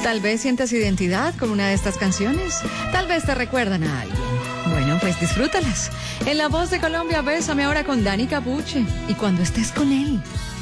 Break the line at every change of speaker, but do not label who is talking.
Tal vez sientas identidad con una de estas canciones. Tal vez te recuerdan a alguien. Bueno, pues disfrútalas. En La Voz de Colombia, Bésame ahora con Dani Capuche. Y cuando estés con él,